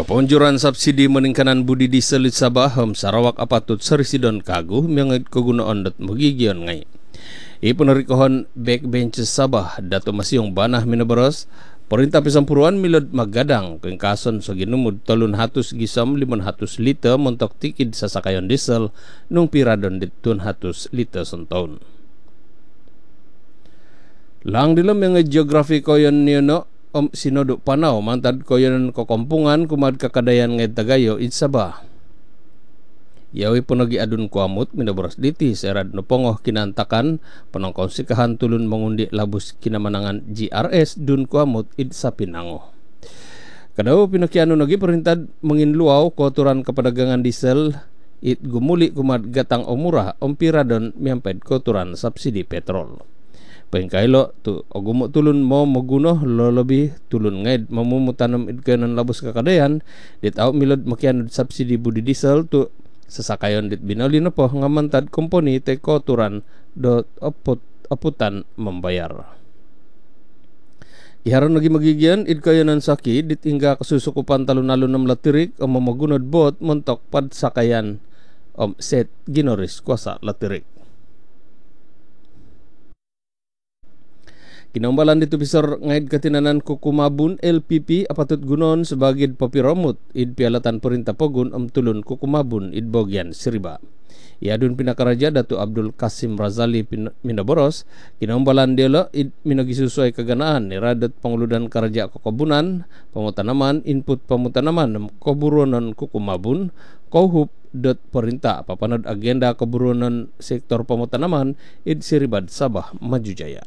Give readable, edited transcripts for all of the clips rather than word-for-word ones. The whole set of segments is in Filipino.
Kapunjuran subsidi meningkanan budi diesel sa baham Sarawak apatut sa residon kagu miyangit kagunaan dat magigion ngay. Ipunarikohon backbenches Sabah dato masyong banah minabaros perintah pisampuruan milod maggadang kung kason sa ginumud 300 gisam 500 liter montok tikid sa sakayon diesel nung piradon dit 200 liter son taon. Lang dilam yung geography ko yun niyo sinodok panaw mantad ko yun kokompungan kumad kakadayan ngay tagayo Sabah. Yawi po nagiadun ko amot minaboras diti serad no pongoh kinantakan panang konsikahan tulun mangundi labus kinamanangan GRS dun ko amot sa Pinango. Kadaw pinakiano nagi perintad manginluaw koturan kapadagangan diesel it gumuli kumad gatang omura ompiradon miamped koturan subsidi petrol. Pengkailo tu ogumo tulun mo maguno lolobi tulun ngaid mamumutanam idkanan labos kakadayan dit aw milod makianod subsidi budi diesel tu sasakayon dit binali na po ngamantad komponi te koturan do aputan membayar. Iharon lagi magigian idkayanan saki dit hingga kasusukupan talun-alun ng latirik o mamagunod bot montok pad sakayan set ginoris kuasa latirik. Kinambalan dito bisor ngaid katinanan kukumabun LPP apatut gunon sebagai papiromut id pialatan perintah pogun tulun kukumabun id bogyan Siriba. Iadun pinakaraja Datu Abdul Kasim Razali Minaboros kinambalan delo id minagisusuay kaganaan ni radat panguludan karaja kokobunan pamutanaman input pamutanaman koburonan kukumabun kauhup dot perintah papanod agenda koburonan sektor pamutanaman id Siribad Sabah Majujaya.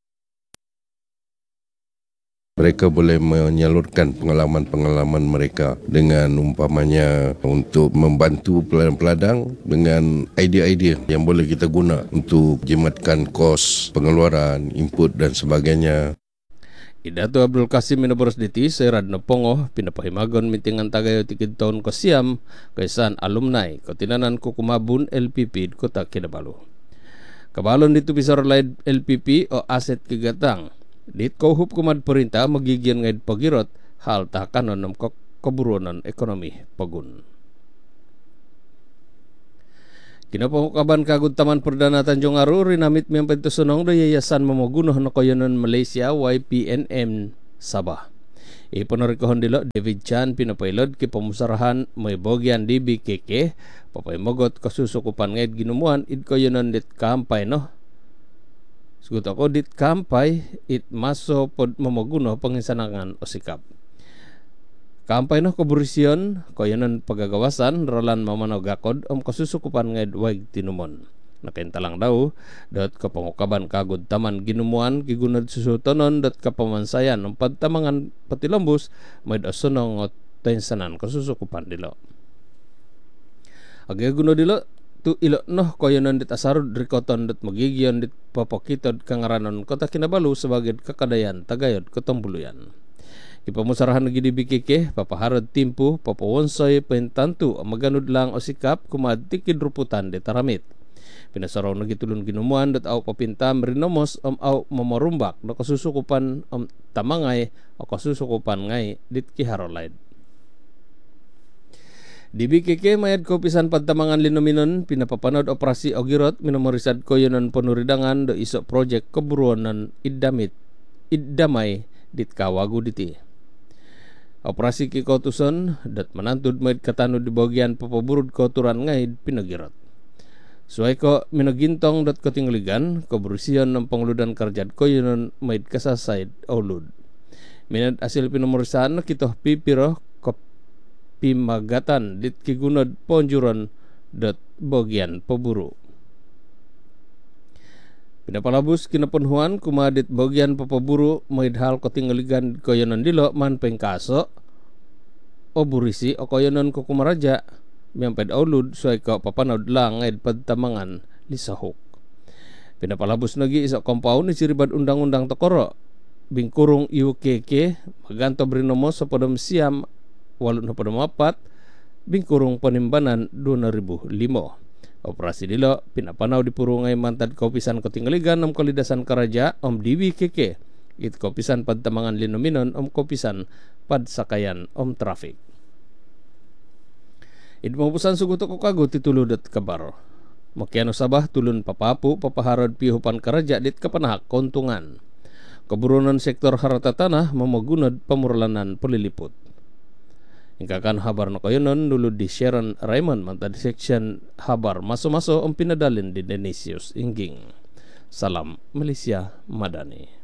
Mereka boleh menyalurkan pengalaman-pengalaman mereka dengan umpamanya untuk membantu peladang-peladang dengan idea-idea yang boleh kita guna untuk jimatkan kos pengeluaran, input dan sebagainya. Idatu Abdul Kasim Minaboros diti serad na pongoh pinapahimagon mitingan tagayo tikid taon ko siyam kaysan alumni kotinanan kukumabun LPP Kota Kinabalu. Kabalon dito bisar laid LPP o aset kegatang. Dit kauhup kumad perintah magigyan ngayon pagirot hal takanon ng kaburuanan ekonomi pagun. Kinapahukaban kagud Taman Perdana Tanjung Aru rinamit miyang pentusunong do yayasan mamagunoh na koyonon Malaysia YPNM Sabah. Ipanarikohon dilo David Chan pinapailod ki pamusarahan may bogyan DBKK papaymogot kasusukupan ngayon ginumuan id koyonon dit kampay no. Sugot ako dit kampay it maso pod mamaguno panginsanangan o sikap. Kampay no kaburisyon koyanon pagagawasan ralan mamanogakod kasusukupan ngayad wag tinumon. Nakintalang daw dat kapangukaban kagud taman ginumuan gigunad susutonon dat kapamansayan ng padtamangan patilambus may asunong o tensanan kasusukupan dilo. Agaguno dilo tu ilo noh koyonon dit asarud rikoton dit magigion dit papakitod kangaranon Kota Kinabalu sebagai kakadayan tagayod Kotambuluyan. Ipamusarahan nagi di BKK papaharad timpu papawonsoy pentantu maganud lang o sikap kumad tikid ruputan dit taramit. Pinasaraw nagitulon ginumuan dat aw papintam rinomos aw mamarumbak no kasusukupan tamangay o kasusukupan ngay dit kiharolaid. Di BKK mayad ko pisan padtamangan linominon pinapapanod operasi ogirot minomorisad ko yonon panuridangan do iso project keburuanan iddamay dit kawagu diti. Operasi kikotuson dat manantud mayad katanod di bagian papaburud koturan ngaid pinagirot. Suay ko minagintong dat katingligan keberusihan ng pangludan karjad ko yonon mayad kasasaid olud. Minad asil pinomorisan kitoh pipiro pimagatan dit kigunod ponjuron dot bagian paburu. Pinapalabus kinapunhuan kumadit bagian papaburu maidhal katinggaligan koyonon dilo man pengkaso o burisi o koyonon ko kumaraja miyamped aulud suay ka papanod lang ngayon padtamangan lisahok. Pinapalabus nagi isa compound ni Siribad Undang-Undang Tokoro bingkurong UKK maganto brinomos sa podom siyam 8/4 bingkurong panimbanan 2005. Operasi dilo pinapanaw di purungay mantad kopisan katinggaligan ng kalidasan karaja DBKK it kopisan padtamangan linominon kopisan padsakayan traffic. Idmabusan sugot ko kago tituludot kabar. Makiano sabah tulun papapu papaharod pihupan karaja dit kapanahak kontungan. Keburunan sektor harta tanah mamagunad pamurlanan peliliput. Ingkakan habar na kayo nun lulud di Sharon Raymond mantad section habar maso-maso ang pinadalin di Denisius Ingging. Salam Malaysia Madani.